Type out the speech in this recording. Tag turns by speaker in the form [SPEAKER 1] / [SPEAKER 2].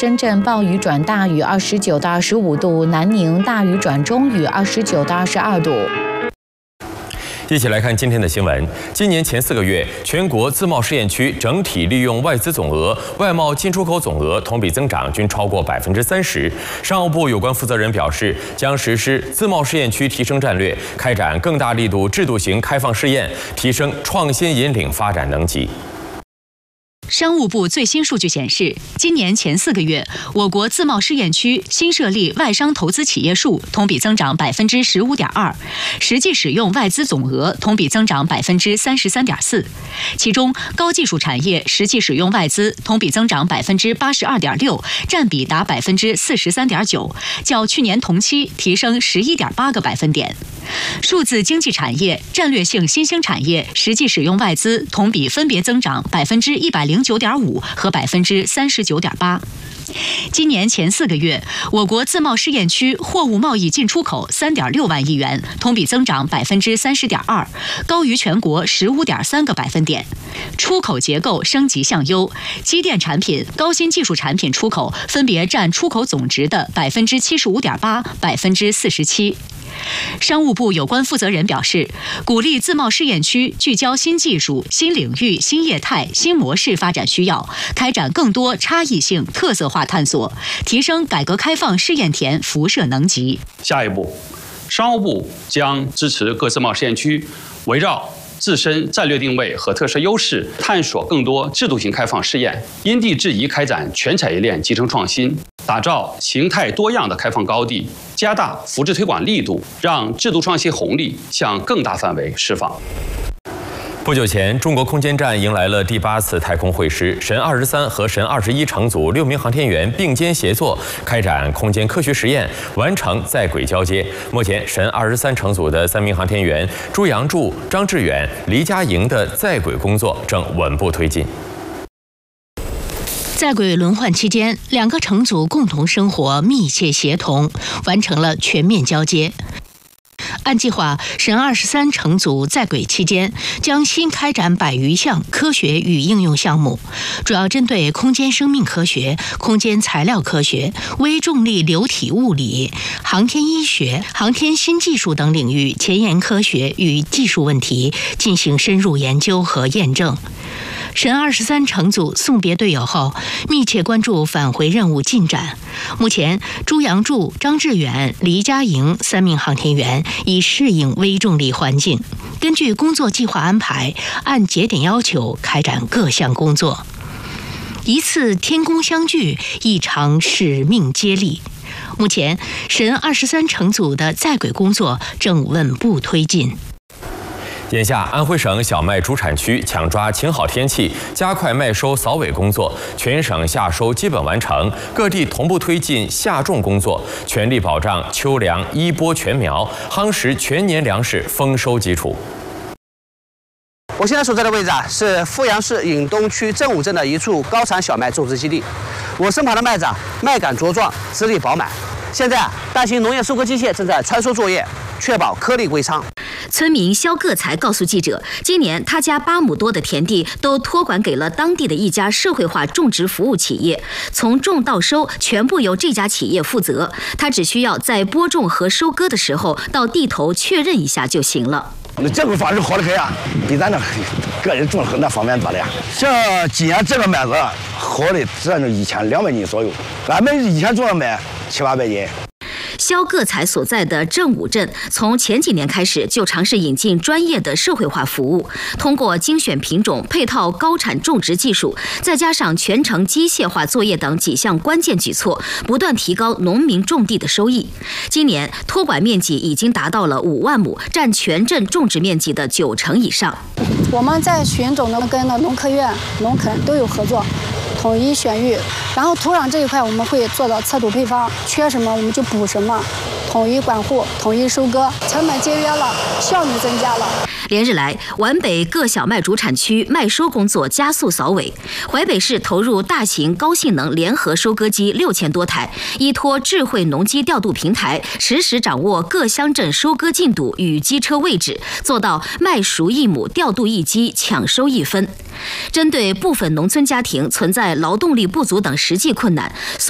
[SPEAKER 1] 深圳暴雨转大雨29到25度，南宁大雨转中雨29到22度。
[SPEAKER 2] 一起来看今天的新闻。今年前4个月，全国自贸试验区整体利用外资总额、外贸进出口总额同比增长均超过30%。商务部有关负责人表示，将实施自贸试验区提升战略，开展更大力度制度型开放试验，提升创新引领发展能级。
[SPEAKER 3] 商务部最新数据显示，今年前4个月，我国自贸试验区新设立外商投资企业数同比增长15.2%，实际使用外资总额同比增长33.4%。其中，高技术产业实际使用外资同比增长82.6%，占比达43.9%，较去年同期提升11.8个百分点。数字经济产业、战略性新兴产业实际使用外资同比分别增长109.5%和39.8%。今年前4个月，我国自贸试验区货物贸易进出口3.6万亿元，同比增长30.2%，高于全国15.3个百分点。出口结构升级向优，机电产品、高新技术产品出口分别占出口总值的75.8%、47%。 商务部有关负责人表示，鼓励自贸试验区聚焦新技术、新领域、新业态、新模式发展需要，开展更多差异性、特色化探索，提升改革开放试验田辐射能级。
[SPEAKER 4] 下一步，商务部将支持各自贸试验区围绕 自身战略定位和特色优势，探索更多制度型开放试验，因地制宜开展全产业链集成创新，打造形态多样的开放高地，加大扶持推广力度，让制度创新红利向更大范围释放。
[SPEAKER 2] 不久前，中国空间站迎来了第8次太空会师，神23和神21乘组6名航天员并肩协作，开展空间科学实验，完成在轨交接。目前，神23乘组的3名航天员朱杨柱、张志远、黎佳莹的在轨工作正稳步推进。
[SPEAKER 5] 在轨轮换期间，2个乘组共同生活，密切协同，完成了全面交接。 按计划，神23乘组在轨期间将新开展100余项科学与应用项目，主要针对空间生命科学、空间材料科学、微重力流体物理、航天医学、航天新技术等领域前沿科学与技术问题进行深入研究和验证。 神23乘组送别队友后，密切关注返回任务进展。目前，朱杨柱、张志远、黎佳莹3名航天员已适应微重力环境，根据工作计划安排，按节点要求开展各项工作。一次天宫相聚，一场使命接力。目前，神23乘组的在轨工作正稳步推进。
[SPEAKER 2] 眼下，安徽省小麦主产区抢抓晴好天气，加快麦收扫尾工作，全省夏收基本完成，各地同步推进夏种工作，全力保障秋粮一播全苗，夯实全年粮食丰收基础。
[SPEAKER 6] 我现在所在的位置是阜阳市颍东区正武镇的一处高产小麦种植基地。我身旁的麦子麦秆茁壮，籽粒饱满。现在大型农业收割机械正在穿梭作业，确保颗粒归仓。
[SPEAKER 7] 村民肖个才告诉记者，今年他家8亩多的田地都托管给了当地的一家社会化种植服务企业，从种到收全部由这家企业负责，他只需要在播种和收割的时候到地头确认一下就行了。
[SPEAKER 8] 那这个方式好得很呀，比咱那个人种那方便多了呀。像今年这个麦子好的占着1200斤左右，俺们以前种的麦700-800斤。
[SPEAKER 7] 肖个才所在的正武镇，从前几年开始就尝试引进专业的社会化服务，通过精选品种、配套高产种植技术，再加上全程机械化作业等几项关键举措，不断提高农民种地的收益。今年托管面积已经达到了5万亩，占全镇种植面积的90%以上。
[SPEAKER 9] 我们在选种呢，跟农科院、农垦都有合作。 统一选育，然后土壤这一块我们会做到测土配方，缺什么我们就补什么，统一管护，统一收割，成本节约了，效率增加了。
[SPEAKER 7] 连日来，皖北各小麦主产区麦收工作加速扫尾。淮北市投入大型高性能联合收割机6000多台，依托智慧农机调度平台，实时掌握各乡镇收割进度与机车位置，做到麦熟一亩调度一机，抢收一分。针对部分农村家庭存在劳动力不足等实际困难，